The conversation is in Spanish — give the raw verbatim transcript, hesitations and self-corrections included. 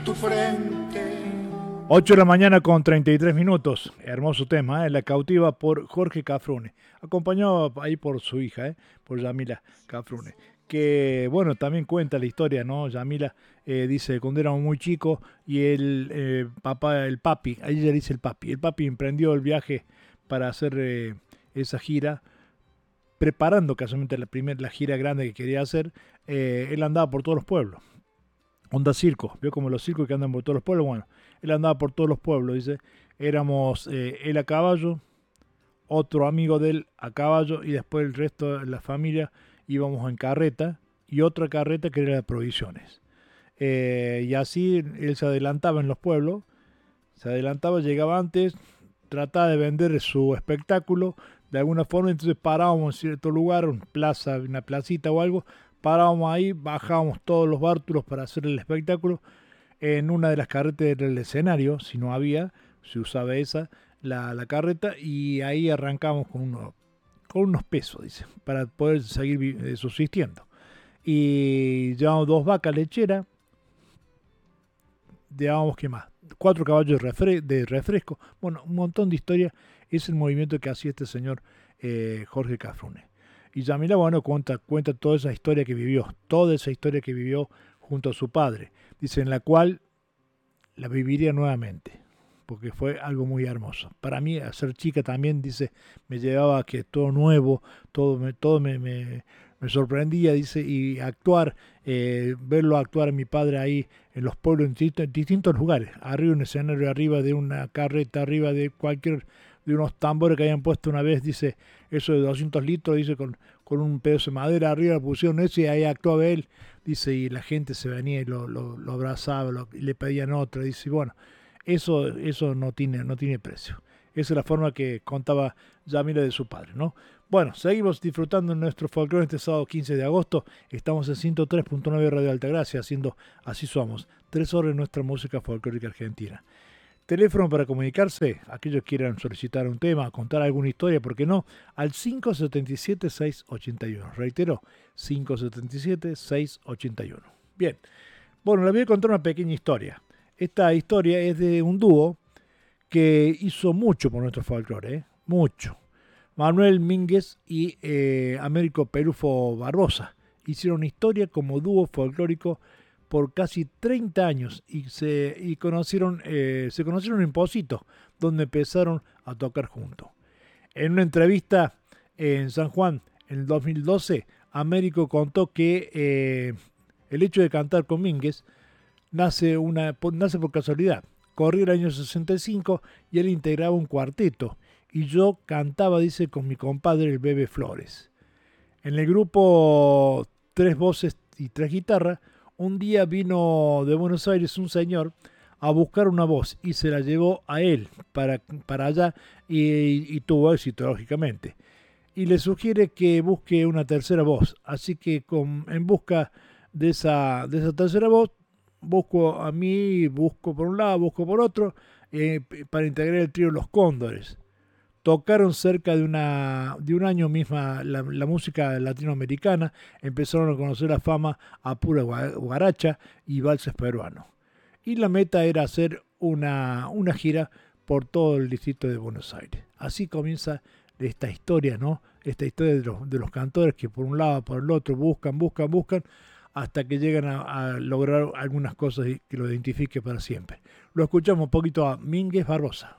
tu frente. ocho de la mañana con treinta y tres minutos. Hermoso tema, ¿eh? La cautiva por Jorge Cafrune. Acompañado ahí por su hija, ¿eh? Por Yamila Cafrune. Que, bueno, también cuenta la historia, ¿no? Yamila eh, dice, cuando éramos muy chicos y el eh, papá, el papi, ahí ella dice el papi, el papi emprendió el viaje para hacer eh, esa gira, preparando casualmente la primera, la gira grande que quería hacer. Eh, él andaba por todos los pueblos. Onda circo, vio como los circos que andan por todos los pueblos. Bueno, él andaba por todos los pueblos, dice. Éramos eh, él a caballo, otro amigo de él a caballo y después el resto de la familia íbamos en carreta y otra carreta que era de provisiones. Eh, y así él se adelantaba en los pueblos, se adelantaba, llegaba antes, trataba de vender su espectáculo de alguna forma, entonces parábamos en cierto lugar, una plaza, una placita o algo, parábamos ahí, bajábamos todos los bártulos para hacer el espectáculo. En una de las carretas del escenario, si no había, se usaba esa, la, la carreta, y ahí arrancamos con, uno, con unos pesos, dice, para poder seguir eh, subsistiendo. Y llevamos dos vacas lecheras, llevamos, ¿qué más? Cuatro caballos de, refre- de refresco, bueno, un montón de historias. Es el movimiento que hacía este señor eh, Jorge Cafrune. Y Yamila, bueno, cuenta, cuenta toda esa historia que vivió, toda esa historia que vivió junto a su padre. Dice, en la cual la viviría nuevamente, porque fue algo muy hermoso. Para mí, al ser chica también, dice, me llevaba que todo nuevo, todo me, todo me, me, me sorprendía, dice, y actuar, eh, verlo actuar a mi padre ahí en los pueblos, en distintos, en distintos lugares, arriba de un escenario, arriba de una carreta, arriba de cualquier, de unos tambores que habían puesto una vez, dice, eso de doscientos litros, dice, con, con un pedazo de madera arriba, pusieron eso y ahí actuaba él, dice, y la gente se venía y lo, lo, lo abrazaba, lo, y le pedían otra, dice, bueno, eso, eso no tiene, no tiene precio. Esa es la forma que contaba Yamila de su padre, ¿no? Bueno, seguimos disfrutando de nuestro folclore este sábado quince de agosto. Estamos en ciento tres punto nueve Radio Altagracia, haciendo Así Somos, tres horas de nuestra música folclórica argentina. Teléfono para comunicarse, aquellos que quieran solicitar un tema, contar alguna historia, ¿por qué no? Al cinco siete siete, seis ocho uno. Reitero, cinco siete siete, seis ocho uno. Bien, bueno, les voy a contar una pequeña historia. Esta historia es de un dúo que hizo mucho por nuestro folclore, ¿eh? Mucho. Manuel Mínguez y eh, Américo Perufo Barbosa hicieron historia como dúo folclórico por casi treinta años y se, y conocieron, eh, se conocieron en Pocito, donde empezaron a tocar juntos. En una entrevista en San Juan en el dos mil doce, Américo contó que eh, el hecho de cantar con Mínguez nace, una, nace por casualidad. Corría el año sesenta y cinco y él integraba un cuarteto y yo cantaba, dice, con mi compadre el Bebe Flores. En el grupo Tres Voces y Tres Guitarras, un día vino de Buenos Aires un señor a buscar una voz y se la llevó a él para, para allá y, y tuvo éxito, lógicamente. Y le sugiere que busque una tercera voz. Así que con, en busca de esa, de esa tercera voz, busco a mí, busco por un lado, busco por otro, eh, para integrar el trío Los Cóndores. Tocaron cerca de, una, de un año misma la, la música latinoamericana, empezaron a conocer la fama a pura guaracha y valses peruanos. Y la meta era hacer una, una gira por todo el distrito de Buenos Aires. Así comienza esta historia, ¿no? Esta historia de los, de los cantores que por un lado, por el otro, buscan, buscan, buscan, hasta que llegan a, a lograr algunas cosas que lo identifique para siempre. Lo escuchamos un poquito a Mínguez Barbosa.